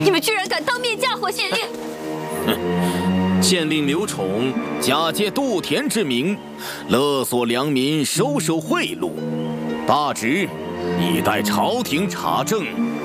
你们居然敢当面嫁祸县令！ 县令刘宠假借渡田之名，勒索良民收受贿赂，大旨已待朝廷查证，